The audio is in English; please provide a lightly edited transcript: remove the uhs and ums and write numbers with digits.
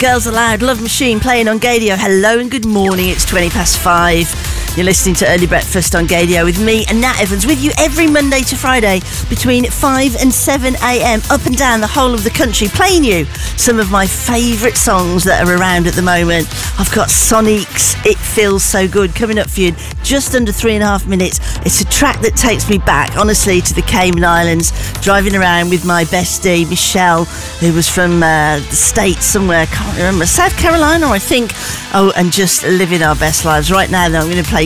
Girls Aloud, Love Machine playing on Gaydio. Hello and good morning. It's 5:20. You're listening to Early Breakfast on Gaydio with me and Nat Evans, with you every Monday to Friday between 5 and 7 a.m. up and down the whole of the country, playing you some of my favourite songs that are around at the moment. I've got Sonic's It Feels So Good coming up for you in just under 3.5 minutes. It's a track that takes me back, honestly, to the Cayman Islands, driving around with my bestie, Michelle, who was from the States somewhere, I can't remember, South Carolina, I think. Oh, and just living our best lives. Right now, though, I'm going to play